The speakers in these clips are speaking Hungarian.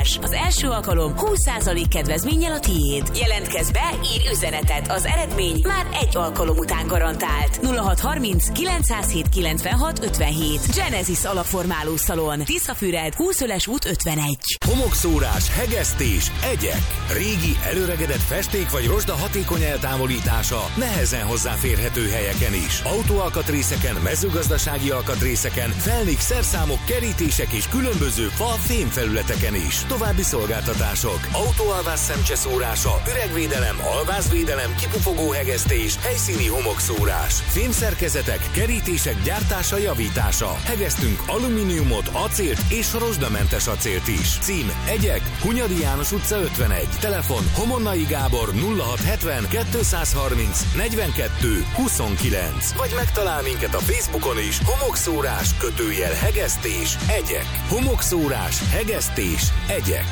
Az első alkalom 20% kedvezménnyel a tiéd. Jelentkezz be, írj üzenetet, az eredmény már egy alkalom után garantált. 0630 907 96 57. Genesis alapformáló szalon. Tiszafüred, Húszöles út 51. Homokszórás, hegesztés, egyek. Régi, előregedett festék vagy rozsda hatékony eltávolítása nehezen hozzáférhető helyeken is. Autóalkatrészeken, mezőgazdasági alkatrészeken, felnik, szerszámok, kerítések és különböző fa-fémfelületeken is. További szolgáltatások: autóalvás szemcseszórása, üregvédelem, alvázvédelem, kipufogó hegesztés, helyszíni homokszórás, fémszerkezetek, kerítések gyártása, javítása. Hegesztünk alumíniumot, acélt és rozsdamentes acélt is. Cím: Egyek, Hunyadi János utca 51. Telefon: Homonnai Gábor 0670 230 42 29. Vagy megtalál minket a Facebookon is. Homokszórás _ hegesztés, egyek. Homokszórás, hegesztés, egyek.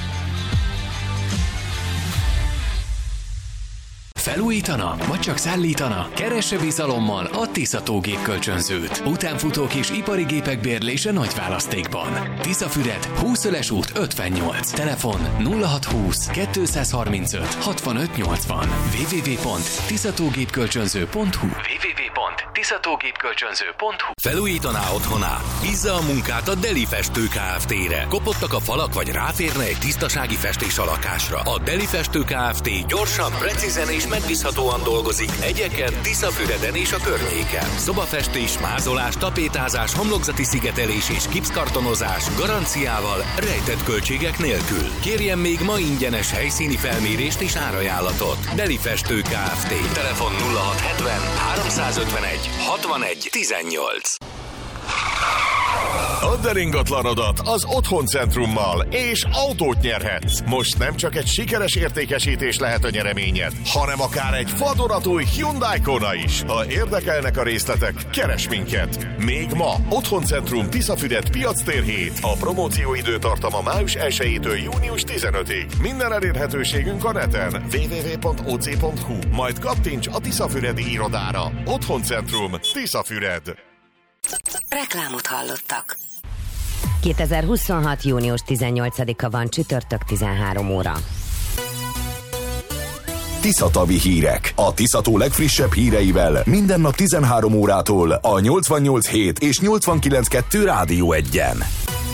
Felújítana? Vagy csak szállítana? Keresse bizalommal a Tisza gépkölcsönzőt. Utánfutók és ipari gépek bérlése nagy választékban. Tiszafüred, Húszöles út 58. Telefon 0620 235 65 80. www.tiszatogépkölcsönző.hu. Felújítaná otthonát? Bízza a munkát a Deli Festő Kft-re. Kopottak a falak, vagy ráférne egy tisztasági festés a lakásra? A Deli Festő Kft gyorsan, precízen és megbízhatóan dolgozik egyeken, Tiszafüreden és a környéken. Szobafestés, mázolás, tapétázás, homlokzati szigetelés és gipszkartonozás garanciával, rejtett költségek nélkül. Kérjen még ma ingyenes helyszíni felmérést és árajánlatot. Deli Festő Kft. Telefon 0670 351 61 18. Add el ingatlanodat az Otthoncentrummal, és autót nyerhetsz. Most nem csak egy sikeres értékesítés lehet a nyereményed, hanem akár egy vadonatúj Hyundai Kona is. Ha érdekelnek a részletek, keres minket. Még ma Otthoncentrum Tiszafüred piactér 7. A promóció időtartama május 1-től június 15-ig. Minden elérhetőségünk a neten www.oc.hu. Majd kattints a Tiszafüredi irodára. Otthoncentrum Tiszafüred. Reklámot hallottak. 2026. június 18-a van, csütörtök, 13 óra. Tiszatavi hírek. A Tiszató legfrissebb híreivel minden nap 13 órától a 88.7 és 89.2 Rádió 1-en.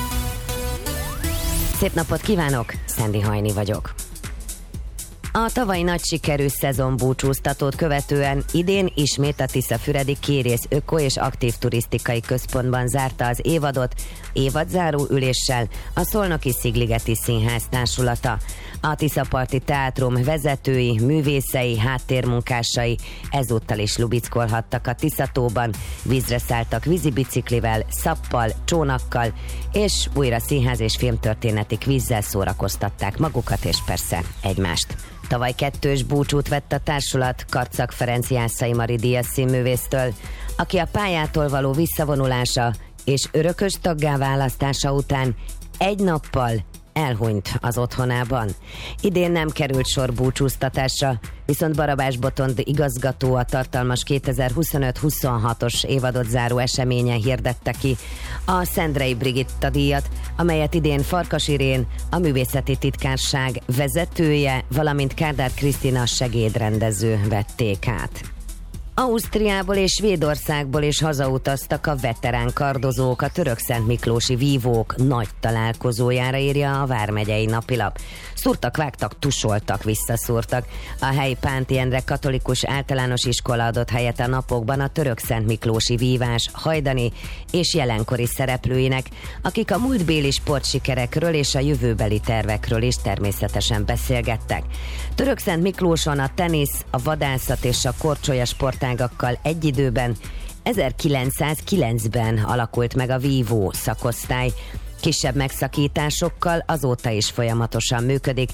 Szép napot kívánok, Szendi Hajni vagyok. A tavalyi nagy sikerű szezonbúcsúztatót követően idén ismét a Tiszafüredi Kérész Öko- és Aktív Turisztikai Központban zárta az évadot, évadzáró üléssel a Szolnoki Szigligeti Színház társulata. A Tiszaparti Teátrum vezetői, művészei, háttérmunkásai ezúttal is lubickolhattak a Tiszatóban, vízre szálltak vízibiciklivel, szappal, csónakkal, és újra színház és filmtörténeti kvízzel szórakoztatták magukat és persze egymást. Tavaly 2. búcsút vett a társulat Karczak Ferenc Jászai Mari díjas színművésztől, aki a pályától való visszavonulása és örökös taggá választása után egy nappal elhunyt az otthonában. Idén nem került sor búcsúztatásra, viszont Barabás Botond igazgató a tartalmas 2025-26-os évadot záró eseményen hirdette ki a Szendrei Brigitta díjat, amelyet idén Farkas Irén, a Művészeti Titkárság vezetője, valamint Kádár Krisztina segédrendező vették át. Ausztriából és Svédországból is hazautaztak a veterán kardozók, a Törökszentmiklósi vívók nagy találkozójára, írja a Vármegyei Napilap. Szúrtak, vágtak, tusoltak, visszaszúrtak. A helyi Pánti Endre Katolikus Általános Iskola adott helyet a napokban a Törökszentmiklósi vívás hajdani és jelenkori szereplőinek, akik a múltbéli sportsikerekről és a jövőbeli tervekről is természetesen beszélgettek. Törökszentmiklóson a tenisz, a vadászat és a korcsolya sportágakkal egy időben 1909-ben alakult meg a vívó szakosztály. Kisebb megszakításokkal azóta is folyamatosan működik.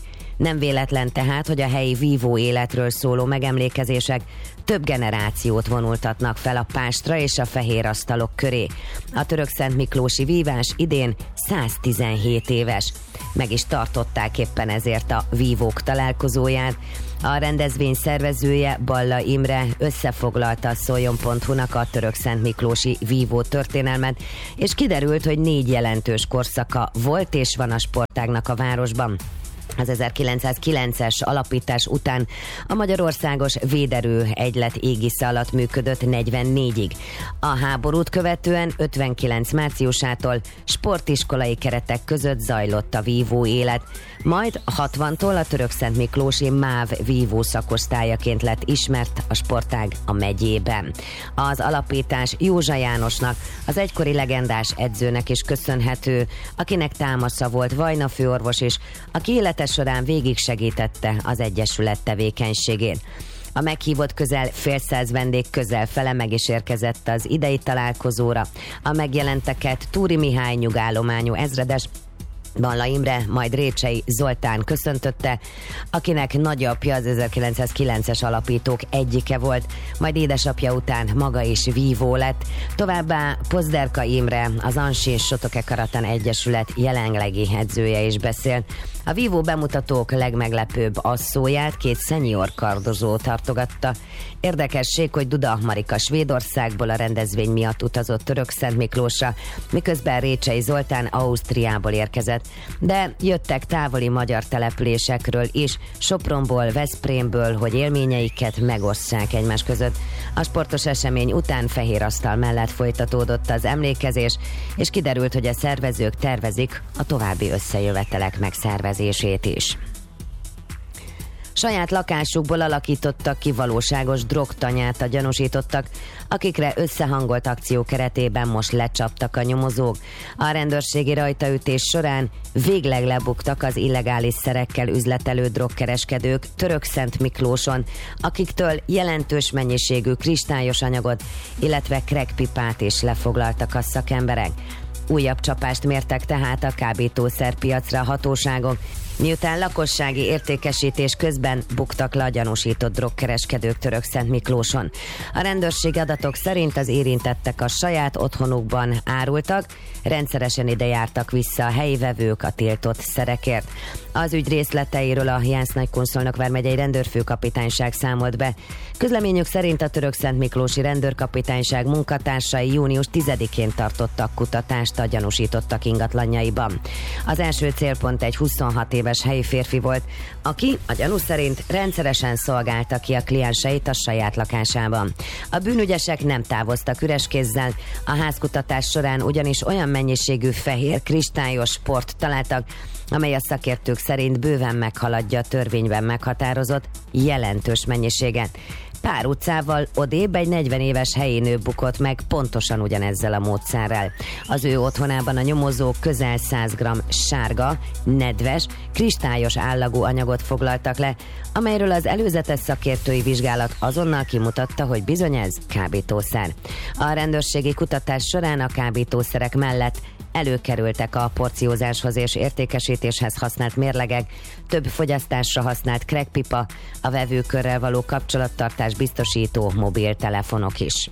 Nem véletlen tehát, hogy a helyi vívó életről szóló megemlékezések több generációt vonultatnak fel a pástra és a fehér asztalok köré. A törökszentmiklósi vívás idén 117 éves. Meg is tartották éppen ezért a vívók találkozóját. A rendezvény szervezője, Balla Imre összefoglalta a Szoljon.hu-nak a törökszentmiklósi vívó történelmet, és kiderült, hogy 4 jelentős korszaka volt és van a sportágnak a városban. Az 1909-es alapítás után a Magyarországos Véderő Egylet égisze alatt működött 44-ig. A háborút követően 59 márciusától sportiskolai keretek között zajlott a vívó élet, majd 60-tól a törökszentmiklósi MÁV vívó szakosztályaként lett ismert a sportág a megyében. Az alapítás Józsa Jánosnak, az egykori legendás edzőnek is köszönhető, akinek támasza volt Vajna főorvos is, aki élete során végig segítette az egyesület tevékenységén. A meghívott közel fél száz vendég közel fele meg is érkezett az idei találkozóra. A megjelenteket Túri Mihály nyugállományú ezredes, Balla Imre, majd Récsei Zoltán köszöntötte, akinek nagyapja az 1909-es alapítók egyike volt, majd édesapja után maga is vívó lett. Továbbá Pozderka Imre, az Ansin Sotoke Karatan Egyesület jelenlegi edzője is beszélt. A vívó bemutatók legmeglepőbb asszóját 2 szenior kardozó tartogatta. Érdekesség, hogy Duda Marika Svédországból a rendezvény miatt utazott Törökszentmiklósra, miközben Récsei Zoltán Ausztriából érkezett. De jöttek távoli magyar településekről is, Sopronból, Veszprémből, hogy élményeiket megosszák egymás között. A sportos esemény után fehér asztal mellett folytatódott az emlékezés, és kiderült, hogy a szervezők tervezik a további összejövetelek megszervezését is. Saját lakásukból alakítottak ki valóságos drogtanyát a gyanúsítottak, akikre összehangolt akció keretében most lecsaptak a nyomozók. A rendőrségi rajtaütés során végleg lebuktak az illegális szerekkel üzletelő drogkereskedők Törökszentmiklóson, akiktől jelentős mennyiségű kristályos anyagot, illetve crackpipát is lefoglaltak a szakemberek. Újabb csapást mértek tehát a kábítószerpiacra a hatóságok, miután lakossági értékesítés közben buktak le a gyanúsított drogkereskedők Törökszentmiklóson. A rendőrség adatok szerint az érintettek a saját otthonukban árultak, rendszeresen ide jártak vissza a helyi vevők a tiltott szerekért. Az ügy részleteiről a Jász-Nagykunszolnok vármegyei rendőrfőkapitányság számolt be. Közleményük szerint a Törökszentmiklósi rendőrkapitányság munkatársai június 10-én tartottak kutatást a gyanúsítottak ingatlanjaiban. Az első célpont egy 26 éves helyi férfi volt, aki a gyanú szerint rendszeresen szolgálta ki a klienseit a saját lakásában. A bűnügyesek nem távoztak üres kézzel, a házkutatás során ugyanis olyan mennyiségű fehér kristályos port találtak, amely a szakértők szerint bőven meghaladja a törvényben meghatározott jelentős mennyiséget. Pár utcával odébb egy 40 éves helyi nő bukott meg pontosan ugyanezzel a módszerrel. Az ő otthonában a nyomozók közel 100 g sárga, nedves, kristályos állagú anyagot foglaltak le, amelyről az előzetes szakértői vizsgálat azonnal kimutatta, hogy bizony ez kábítószer. A rendőrségi kutatás során a kábítószerek mellett előkerültek a porciózáshoz és értékesítéshez használt mérlegek, több fogyasztásra használt crackpipa, a vevőkörrel való kapcsolattartás biztosító mobiltelefonok is.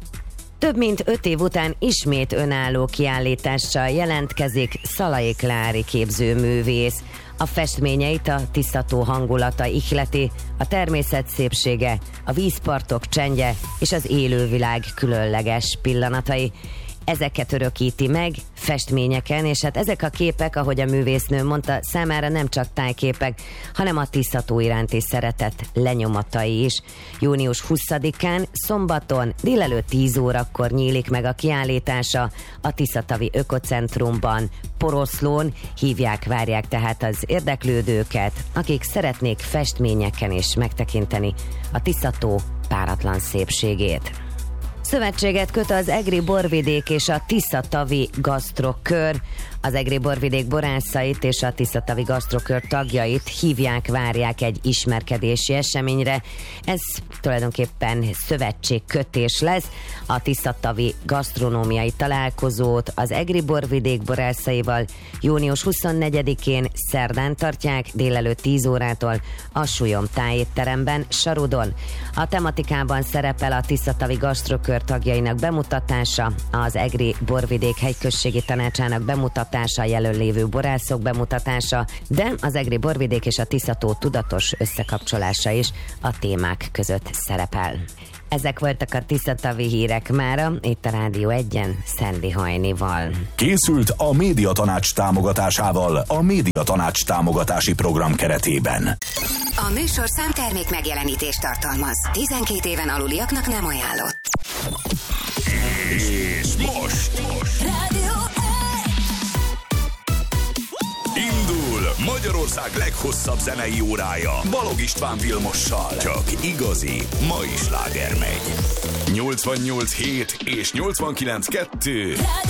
Több mint 5 év után ismét önálló kiállítással jelentkezik Szalai Klári képzőművész. A festményeit a Tisza-tó hangulata ihleti, a természet szépsége, a vízpartok csendje és az élővilág különleges pillanatai. Ezeket örökíti meg festményeken, és hát ezek a képek, ahogy a művésznő mondta, számára nem csak tájképek, hanem a Tisza-tó iránti szeretet lenyomatai is. Június 20-án, szombaton, délelőtt 10 órakor nyílik meg a kiállítása a Tiszatavi Ökocentrumban, Poroszlón. Várják tehát az érdeklődőket, akik szeretnék festményeken is megtekinteni a Tisza-tó páratlan szépségét. Szövetséget köt az Egri borvidék és a Tiszatavi gasztrokör. A Az egri borvidék borászait és a Tiszatavi Gasztrokör tagjait várják egy ismerkedési eseményre. Ez tulajdonképpen szövetségkötés lesz. A Tiszatavi gasztronómiai találkozót az egri borvidék borászaival június 24-én szerdán tartják délelőtt 10 órától a Súlyom tájétteremben, Sarudon. A tematikában szerepel a Tiszatavi Gasztrokör tagjainak bemutatása, az egri borvidék helyközségi tanácsának bemutatása, jelen lévő borászok bemutatása, de az egri borvidék és a Tiszató tudatos összekapcsolása is a témák között szerepel. Ezek voltak a Tiszatavi hírek mára, itt a Rádió 1-en Szendi Hajnival. Készült a Médiatanács támogatásával a Médiatanács támogatási program keretében. A műsorszám termék megjelenítést tartalmaz. 12 éven aluliaknak nem ajánlott. És most Rádió 1! indul Magyarország leghosszabb zenei órája Balog István Vilmossal. Csak igazi mai sláger megy. 88.7 és 89.2